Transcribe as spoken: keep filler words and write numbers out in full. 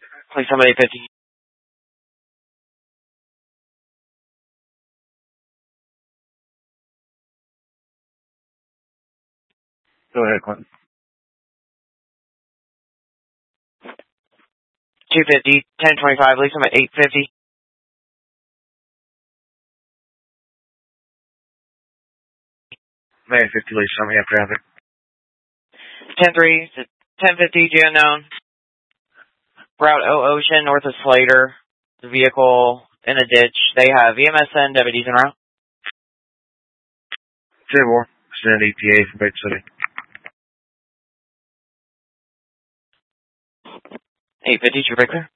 Please somebody fifty. Go ahead, Clinton. two fifty, ten twenty-five, leave them at eight fifty. nine fifty, leave somebody have traffic. ten three, ten fifty, G unknown. Route O Ocean, north of Slater. The vehicle in a ditch. They have E M S and deputies en route. ten four, send E T A from Bay City. eight fifty, true Victor.